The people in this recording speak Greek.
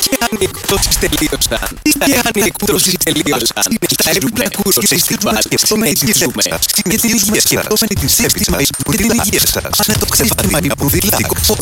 Και αν οι εκπτώσεις τελείωσαν. Και αν οι εκπτώσεις τελείωσαν. Τα έπιπλα κούρωσης της βάσης συνεχίζουμε. Συνεχίζουμε σκεφτόμενοι την σύστηση μας και την υγεία σας. Αν το ξεφάνημα υποδηλάτικο